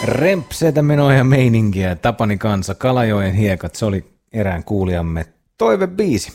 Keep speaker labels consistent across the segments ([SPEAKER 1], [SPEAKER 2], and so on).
[SPEAKER 1] Rempseitä menoja meininkiä, Tapani kansa, Kalajoen hiekat, se oli erään kuulijamme toivebiisi.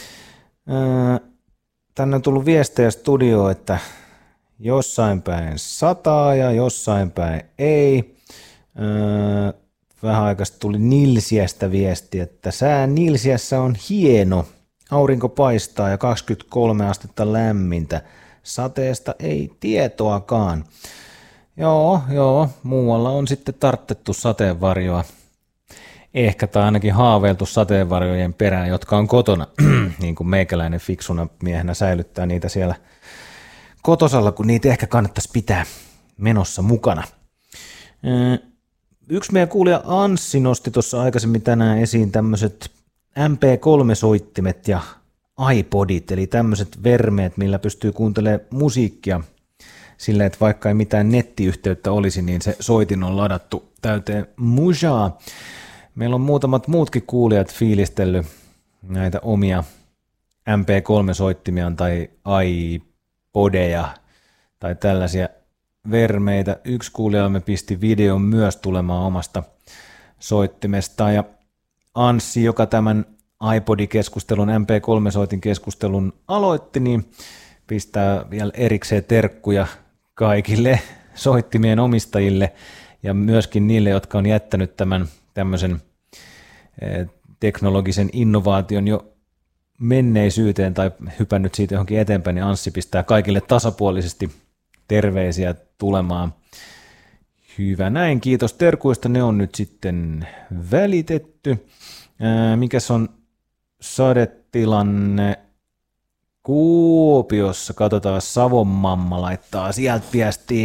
[SPEAKER 1] Tänne on tullut viestejä studioon, että jossain päin sataa ja jossain päin ei. Vähän aikaista tuli Nilsiästä viesti, että sää Nilsiässä on hieno, aurinko paistaa ja 23 astetta lämmintä, sateesta ei tietoakaan. Joo, muualla on sitten tarttettu sateenvarjoa. Ehkä tai ainakin haaveiltu sateenvarjojen perään, jotka on kotona, niin kuin meikäläinen fiksuna miehenä säilyttää niitä siellä kotosalla, kun niitä ehkä kannattaisi pitää menossa mukana. Yksi meidän kuulija Anssi nosti tuossa aikaisemmin tänään esiin tämmöiset MP3-soittimet ja iPodit, eli tämmöiset vermeet, millä pystyy kuuntelemaan musiikkia silleen, että vaikka ei mitään nettiyhteyttä olisi, niin se soitin on ladattu täyteen mushaa. Meillä on muutamat muutkin kuulijat fiilistellyt näitä omia MP3-soittimiaan tai iPodeja tai tällaisia vermeitä. Yksi kuulijamme pisti videon myös tulemaan omasta soittimestaan ja Anssi, joka tämän iPod-keskustelun, MP3-soitin keskustelun aloitti, niin pistää vielä erikseen terkkuja kaikille soittimien omistajille ja myöskin niille, jotka on jättänyt tämän tämmöisen teknologisen innovaation jo menneisyyteen tai hypännyt siitä johonkin eteenpäin, niin Anssi pistää kaikille tasapuolisesti terveisiä tulemaan. Hyvä näin, kiitos terkuista, ne on nyt sitten välitetty. Mikäs on sadetilanne Kuopiossa? Katsotaan, Savon mamma laittaa sieltä viestiä.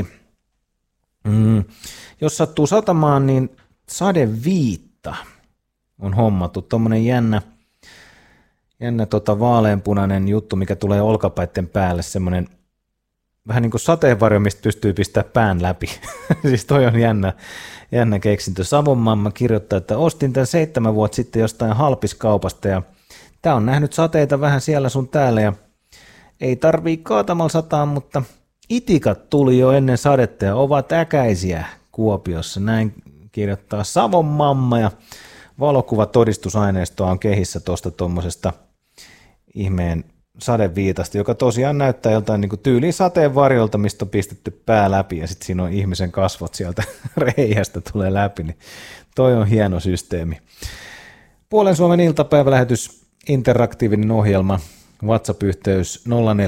[SPEAKER 1] Jos sattuu satamaan, niin sadeviitta on hommattu. Tuommoinen jännä vaaleanpunainen juttu, mikä tulee olkapäitten päälle, semmoinen vähän niin kuin sateenvarjo, mistä pystyy pistämään pään läpi. Siis toi on jännä keksintö. Savon mamma kirjoittaa, että ostin tämän 7 vuotta sitten jostain halpiskaupasta ja tää on nähnyt sateita vähän siellä sun täällä ja ei tarvii kaatamalla sataa, mutta itikat tuli jo ennen sadetta ja ovat äkäisiä Kuopiossa. Näin kirjoittaa Savon mamma ja valokuvatodistusaineistoa on kehissä tuosta tuommoisesta ihmeen sadeviitasta, joka tosiaan näyttää joltain niin kuin tyyliin sateenvarjolta, mistä on pistetty pää läpi ja sitten siinä on ihmisen kasvot sieltä reiästä tulee läpi, niin toi on hieno systeemi. Puolen Suomen iltapäivälähetys, interaktiivinen ohjelma, WhatsApp-yhteys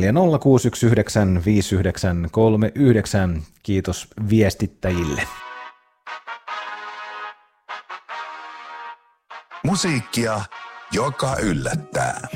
[SPEAKER 1] 0406195939. Kiitos viestittäjille.
[SPEAKER 2] Musiikkia, joka yllättää.